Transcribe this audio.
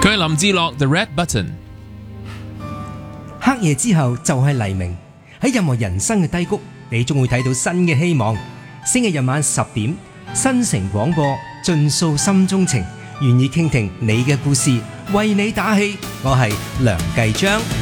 佢係林志樂 The Red Button。 黑夜之後就係黎明，喺任何人生嘅低谷，你終會睇到新嘅希望。星期日晚10點，新城廣播盡訴心中情，願意傾聽你嘅故事，為你打氣。我係梁繼章。